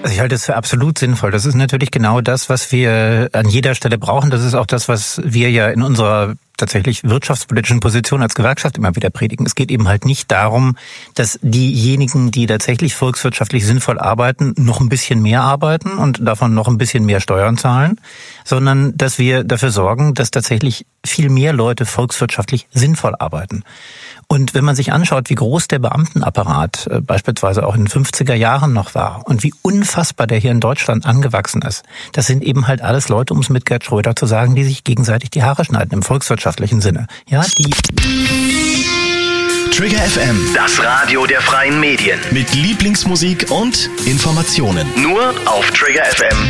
Also ich halte es für absolut sinnvoll. Das ist natürlich genau das, was wir an jeder Stelle brauchen. Das ist auch das, was wir ja in unserer tatsächlich wirtschaftspolitischen Position als Gewerkschaft immer wieder predigen. Es geht eben halt nicht darum, dass diejenigen, die tatsächlich volkswirtschaftlich sinnvoll arbeiten, noch ein bisschen mehr arbeiten und davon noch ein bisschen mehr Steuern zahlen, sondern dass wir dafür sorgen, dass tatsächlich viel mehr Leute volkswirtschaftlich sinnvoll arbeiten. Und wenn man sich anschaut, wie groß der Beamtenapparat beispielsweise auch in den 50er Jahren noch war und wie unfassbar der hier in Deutschland angewachsen ist, das sind eben halt alles Leute, um es mit Gerd Schröder zu sagen, die sich gegenseitig die Haare schneiden im volkswirtschaftlichen Sinne. Ja, Trigger FM, das Radio der freien Medien. mit Lieblingsmusik und Informationen. Nur auf triggerfm.de.